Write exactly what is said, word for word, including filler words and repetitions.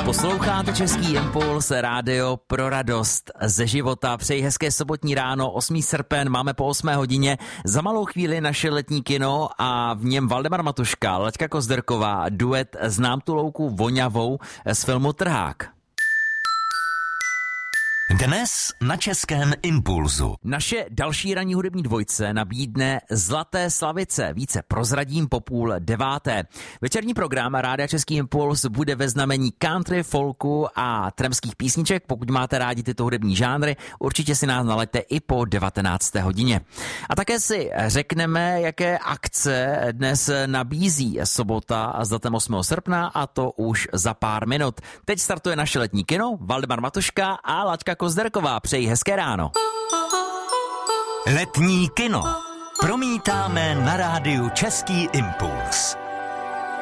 Posloucháte Český impuls, rádio pro radost ze života. Přeji hezké sobotní ráno, osmý srpen, máme po osmé hodině. Za malou chvíli naše letní kino a v něm Valdemar Matuška, Laďka Kozderková, duet Znám tu louku voňavou z filmu Trhák. Dnes na Českém impulzu. Naše další ranní hudební dvojce nabídne Zlaté slavice. Více prozradím po půl deváté. Večerní program Rádia Český impuls bude ve znamení country, folku a tramských písniček. Pokud máte rádi tyto hudební žánry, určitě si nás nalaďte i po devatenácté hodině. A také si řekneme, jaké akce dnes nabízí sobota s datem osmého srpna, a to už za pár minut. Teď startuje naše letní kino, Valdemar Matuška a Laďka Kozderková. Přeji hezké ráno. Letní kino promítáme na rádiu Český impuls.